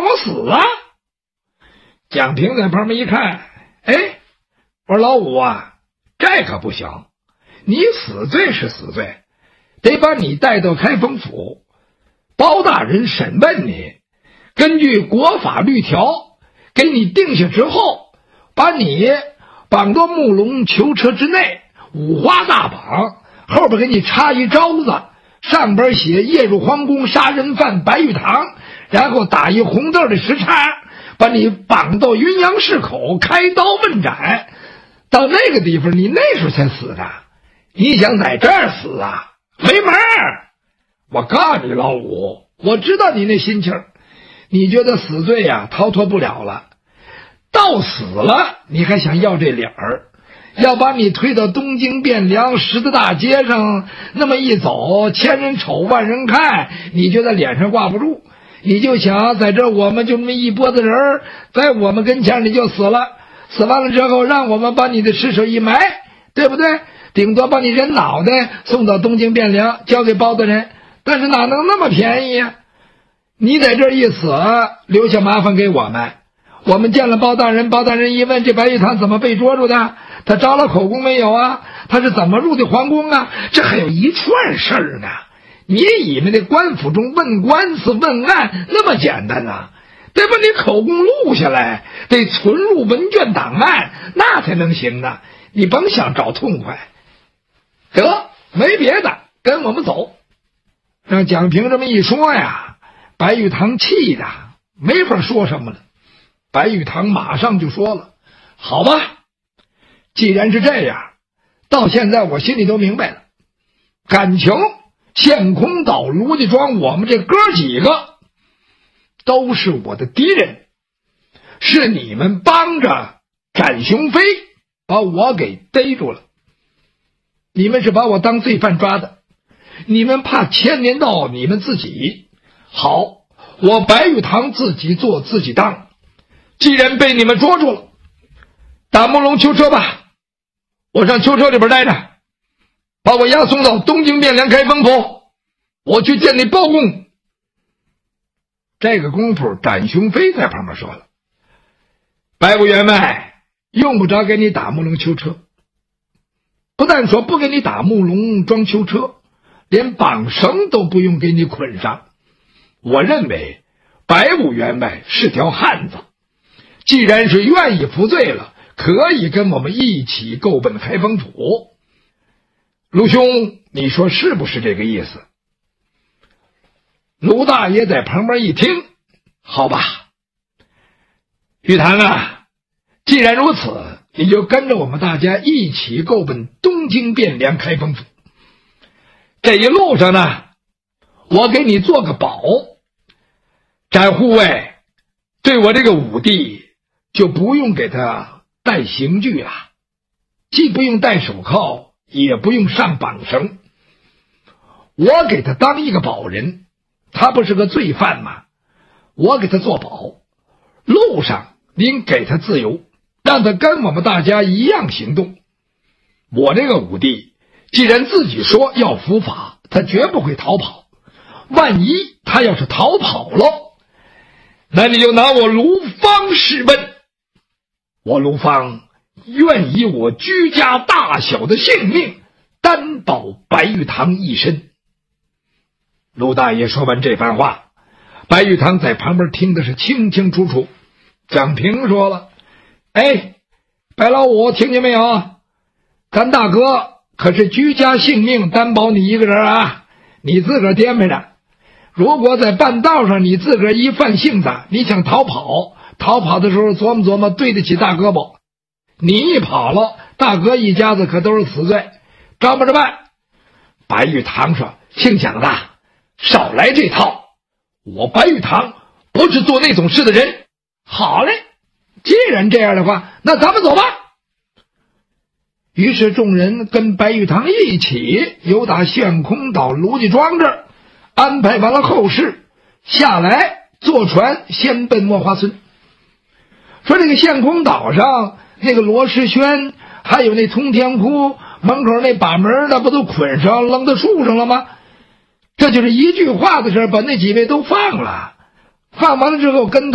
我死啊！蒋平在旁边一看，哎，我说老五啊，这可不行，你死罪是死罪，得把你带到开封府，包大人审问你，根据国法律条给你定下之后，把你绑到木龙囚车之内，五花大绑，后边给你插一招子，上边写夜入皇宫杀人犯白玉堂，然后打一红豆的石叉，把你绑到云阳市口开刀问斩，到那个地方你那时候才死的，你想在这儿死啊？没门儿！我告诉你老五，我知道你那心情，你觉得死罪呀逃脱不了了，到死了你还想要这理儿，要把你推到东京汴梁十字大街上，那么一走，千人瞅万人看，你觉得脸上挂不住，你就想在这我们就那么一拨子人，在我们跟前你就死了，死完了之后让我们把你的尸首一埋，对不对？顶多把你人脑袋送到东京汴梁交给包大人，但是哪能那么便宜呀？你在这一死，留下麻烦给我们。我们见了包大人，包大人一问这白玉堂怎么被捉住的，他招了口供没有啊？他是怎么入的皇宫啊？这还有一串事儿呢。你以为那官府中问官司问案那么简单啊？得把你口供录下来，得存入文卷档案，那才能行呢。你甭想找痛快，得没别的，跟我们走。让蒋平这么一说呀，白玉堂气的没法说什么了。白玉堂马上就说了，好吧，既然是这样，到现在我心里都明白了，感情献空岛卢家庄我们这哥几个都是我的敌人，是你们帮着展雄飞把我给逮住了，你们是把我当罪犯抓的，你们怕牵连到你们自己，好，我白玉堂自己做自己当，既然被你们捉住了，打木龙囚车吧，我上囚车里边待着，把我押送到东京汴梁开封府，我去见你包公。这个功夫展雄飞在旁边说了，白虎员外用不着给你打木龙囚车，不但说不给你打木龙装囚车，连绑绳都不用给你捆上。我认为白虎员外是条汉子，既然是愿意服罪了，可以跟我们一起够奔开封府。卢兄，你说是不是这个意思？卢大爷在旁边一听，好吧，玉堂啊，既然如此，你就跟着我们大家一起够奔东京汴梁开封府。这一路上呢，我给你做个保，展护卫对我这个五弟就不用给他戴刑具了，既不用戴手铐，也不用上绑绳，我给他当一个保人，他不是个罪犯吗？我给他做保，路上您给他自由，让他跟我们大家一样行动。我这个五弟既然自己说要伏法，他绝不会逃跑，万一他要是逃跑了，那你就拿我卢芳试问，我卢芳愿以我居家大小的性命担保白玉堂一身。卢大爷说完这番话，白玉堂在旁边听的是清清楚楚。蒋平说了，哎，白老五听见没有？咱大哥可是居家性命担保你一个人啊，你自个儿掂配着，如果在半道上你自个儿一犯性子，你想逃跑的时候琢磨琢磨对得起大哥不？你一跑了，大哥一家子可都是死罪，着不着办？白玉堂说，姓蒋的少来这套，我白玉堂不是做那种事的人。好嘞，既然这样的话，那咱们走吧。于是众人跟白玉堂一起由打献空岛卢家庄这儿安排完了后事，下来坐船先奔墨花村。说这个献空岛上那个罗世轩还有那通天窟门口那把门那不都捆上扔到树上了吗？这就是一句话的事，把那几位都放了，放完了之后跟